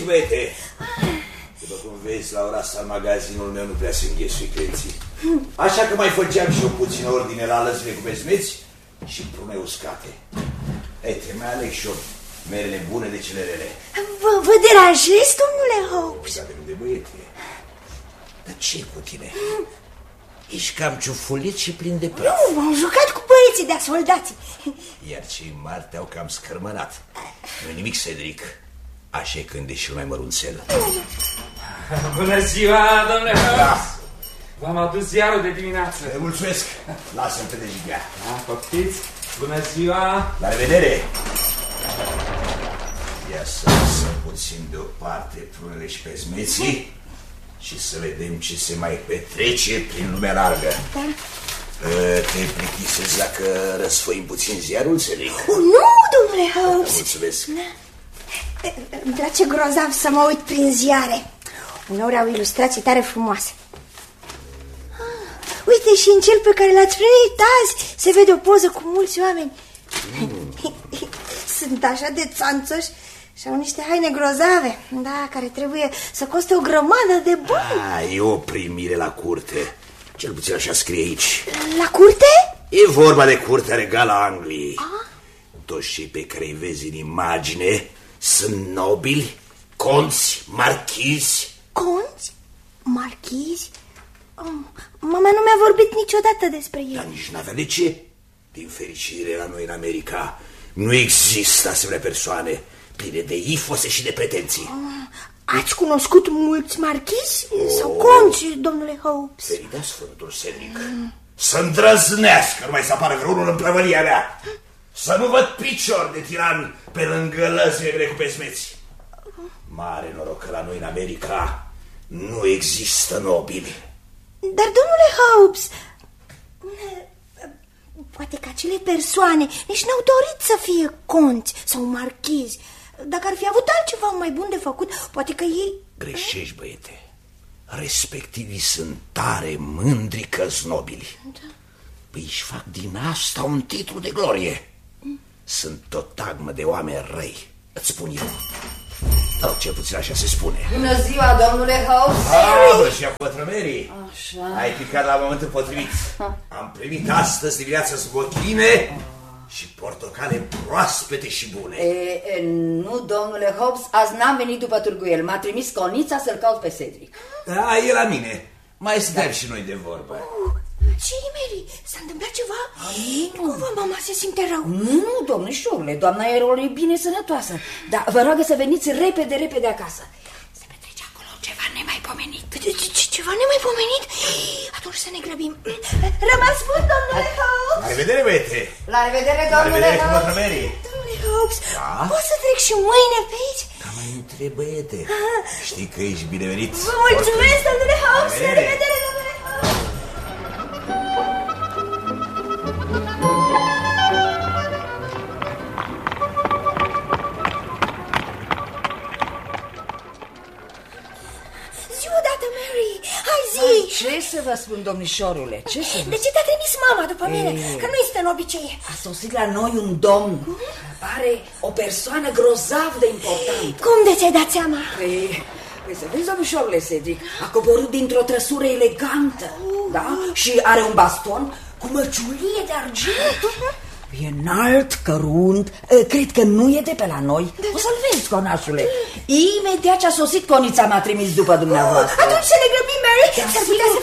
băiete. După cum vezi, la ora asta în magazinul meu nu prea se înghesui clienții. Așa că mai făceam și o puțină ordine la lăzile cu bezmeți și prune uscate. Uite, mai aleg și eu merele bune de cele rele. Vă deranjez, domnule Hobbs? Dacă nu de băiete. Dar ce cu tine? Ești cam ciufulit și plin de praf. Nu, m-am jucat cu băieții de-a soldații. Iar cei mari te-au cam scărmănat. Nu-i nimic, Cedric. Așa e când ești și mai mărunțel. Bună ziua, domnule Hobbs! Da. V-am adus ziarul de dimineață. Te mulțumesc. Lasă-mi pe dejigea. Da, poftiți. Bună ziua! La revedere! Ia să lăsăm puțin deoparte prunele și bezmeții și să vedem ce se mai petrece prin lumea largă. Da. Te plictisezi dacă răsfăim puțin ziarul, Cedric? Nu, domnule Hobbs! Mulțumesc! Îmi place grozav să mă uit prin ziare. Uneori au ilustrații tare frumoase. Uite, și în cel pe care l-ați primit azi se vede o poză cu mulți oameni. Sunt așa de țanțoși și au niște haine grozave, da, care trebuie să coste o grămadă de bani. E o primire la curte. Cel puțin așa scrie aici. La curte? E vorba de curtea regală a Angliei. Toți cei pe care îi vezi în imagine sunt nobili, conți, marchizi. Conți? Marchizi? Mama nu mi-a vorbit niciodată despre ei. Dar nici n-avea de ce. Din fericire, la noi în America nu există asemenea persoane pline de ifose și de pretenții. Ați cunoscut mulți marchizi sau conți, domnule Hobbs? Ferida Sfântul Cedric, să îndrăznească numai să apară vreunul în plămălia mea. Să nu văd picior de tiran pe lângă lăzile mele cu pesmeți. Mare noroc că la noi în America nu există nobili. Dar, domnule Hobbs, poate că acele persoane nici n-au dorit să fie conți sau marchizi. Dacă ar fi avut altceva mai bun de făcut, poate că ei... Greșești, băiete. Respectivii sunt tare mândri că-s nobili. Da. Păi își fac din asta un titlu de glorie. Sunt o tagmă de oameni răi, îți spun eu. Sau cel puțin așa se spune. Bună ziua, domnule Hobbs. Bună ziua, pătră Mary. Așa. Ai picat la momentul potrivit. Am primit astăzi dimineața zbochine și portocale proaspete și bune. Nu, domnule Hobbs, azi n-am venit după târguiel. M-a trimis Conița să-l caut pe Cedric. Da, e la mine. Mai stăm și noi de vorbă. Ce-i, Mary? S-a întâmplat ceva? Cumva mama se simte rău? Nu, domnișorile, doamna Erol e bine sănătoasă. Dar vă rog să veniți repede acasă. Se petrece acolo ceva nemaipomenit. Ceva nemaipomenit? Atunci să ne grăbim. Rămas bun, domnule Hobbs. La revedere, băiete. La revedere, domnule Hobbs. Domnule Hobbs, Da? pot să trec și mâine pe aici? Da, mai întreb, băiete. Știi că ești binevenit. Vă mulțumesc, domnule Hobbs. La revedere. revedere, domnule Hobbs. Zi odată, Mary. Hai, zi. Ce să vă spun, domnișorule? Ce să vă De ce te-a trimis mama după mine? Că nu este în obicei. A sosit la noi un domn. Pare o persoană grozav de importantă. Cum de ți-ai dat seama? Păi să vezi, domnișorule Cedric, a coborât dintr-o trăsură elegantă, da? Și are un baston cu măciulie de argint. E înalt, cărunt, cred că nu e de pe la noi. O să-l vezi, conașule. Imediat ce a sosit, Conița m-a trimis după dumneavoastră. Atunci să ne grăbim, Mary. S-ar putea